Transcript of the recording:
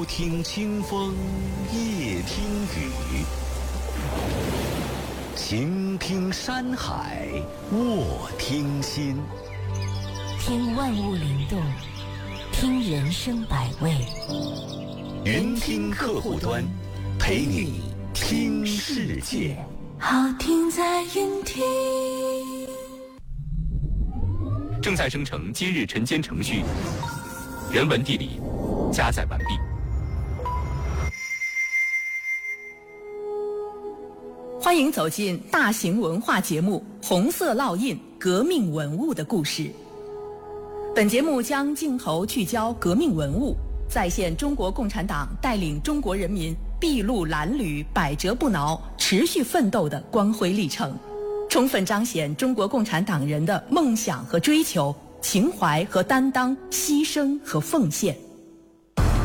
听清风，夜听雨，晴听山海，卧听心。 听万物灵动，听人生百味。 云听客户端，陪你听世界。 好听在云听。 正在生成今日晨间程序，人文地理加载完毕。 欢迎走进大型文化节目《红色烙印：革命文物的故事》。本节目将镜头聚焦革命文物，再现中国共产党带领中国人民筚路蓝缕、百折不挠、持续奋斗的光辉历程，充分彰显中国共产党人的梦想和追求、情怀和担当、牺牲和奉献。